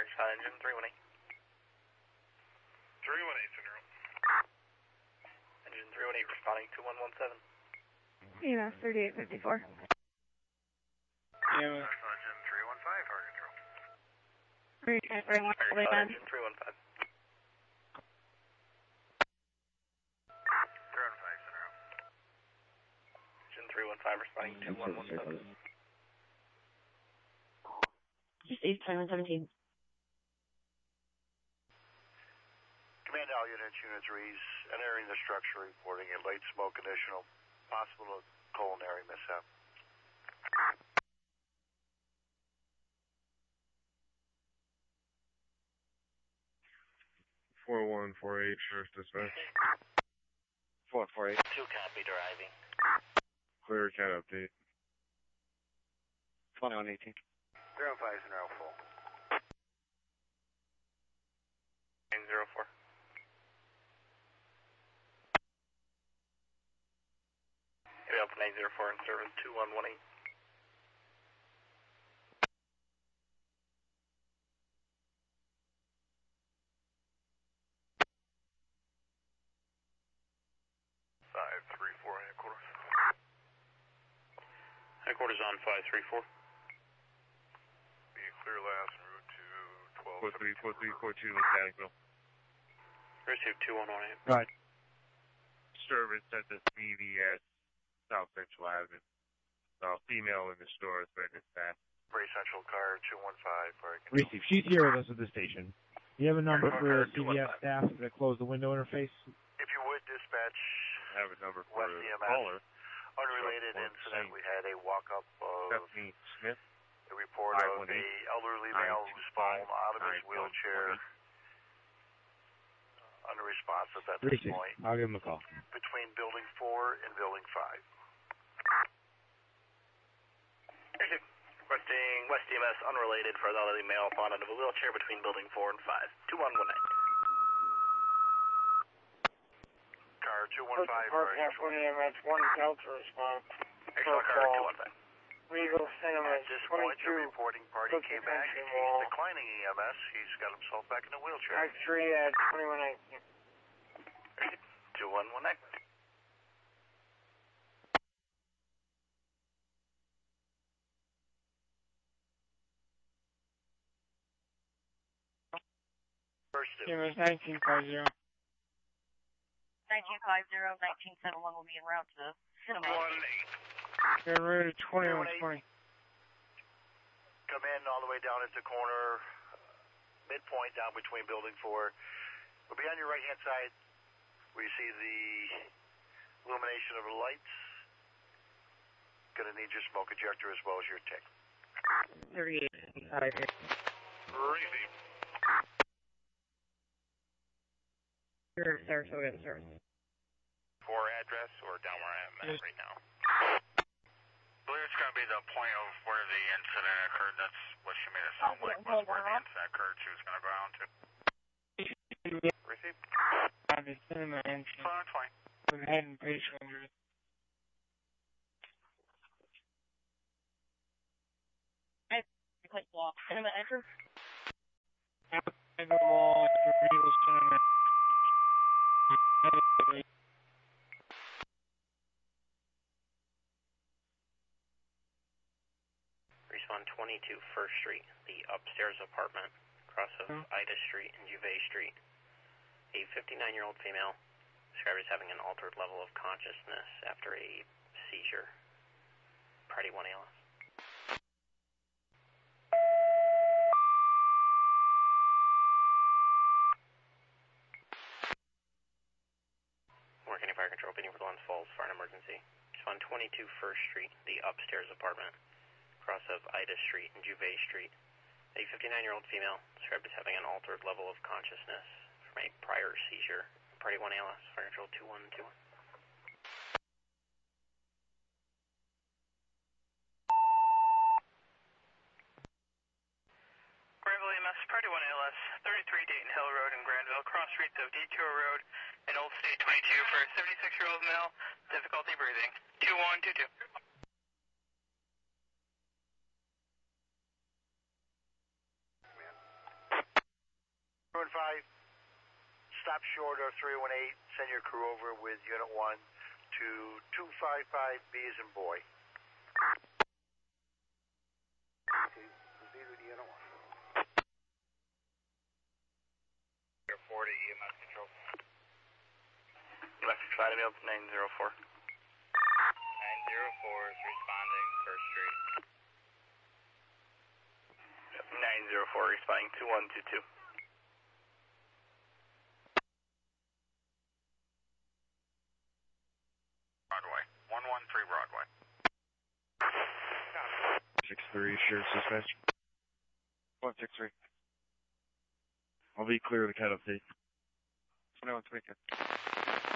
engine 318. 318, Center. Engine 318 responding 2117. EMS 3854. Engine 315, fire control. 315, Engine 315. 315, Center. Engine 315 responding 2117. Just 8717. Command all units, Unit 3s, entering the structure, reporting a light smoke additional, possible culinary mishap. (4148) Sheriff's Dispatch. 448. 2 copy driving. Clear cat update. 2118. 315, Center, full. 904. Delta 904 in service 2118. Headquarters on 534. Be clear last en route to 4342 Mechanicville. Receive 2118. Right. Service at the CVS South Central Avenue. Female in the store is been dispatched. Bray Central car 215, fire control. Receive. She's here with us at the station. You have a number for CVS staff to close the window interface? If you would dispatch I have a number for West a EMS. caller. Unrelated incident, we had a walk-up of Stephanie Smith. a report of a elderly male who's fallen out of his wheelchair. Unresponsive at this Receive. point. I'll give him a call. Between building 4 and building 5. Requesting West EMS unrelated for the elderly male fallen out of a wheelchair between building 4 and 5. 2118. Car 215, fire control. EMS 1 Delta response. Excellent car 215. Regal Cinema At this point, the 22. reporting party Cookie came back. Country He's Mall. declining EMS. He's got himself back in the wheelchair. X3 at 2119. 2118. First two. EMS 1950. 1950, 1971 will be en route to Cinema. 1-8. You're route 2120. Come in all the way down at the corner, midpoint down between building 4. We'll be on your right-hand side where you see the illumination of the lights. Gonna need your smoke ejector as well as your tick. 38. Receive. Sarasota service. For address or down where I'm at right now? I believe it's gonna be the point of where the incident occurred. That's what she made it sound like was where the incident occurred. She was gonna go down to. Receive. On the Cinema entrance. 20. With head and facial injuries. Click block. Cinema entrance. Outside the wall at the Regal Cinema. Respond 22 First Street, the upstairs apartment, cross of Ida Street and Juve Street. A 59-year-old female described as having an altered level of consciousness after a seizure. Party 1 ALS. Morgan County Fire Control, bidding for Glens Falls, fire and emergency. Respond 22 First Street, the upstairs apartment, cross of Ida Street and Juve Street. A 59-year-old female described as having an altered level of consciousness from a prior seizure. Party 1 ALS, fire control 2121. Granville EMS, Party 1 ALS, 33 Dayton Hill Road in Granville, cross streets of Detour Road and Old State 22 for a 76-year-old male, difficulty breathing. 2122. stop short of 318, send your crew over with Unit 1 to 255B as in boy. Proceed with Unit 1. Air 4 to EMS control. EMS 904. 904 is responding, First Street. 904 responding 2122. Broadway. 113 Broadway. 63, Sheriff's Dispatch. 163. I'll be clear of the cutoff date. 21 weekend.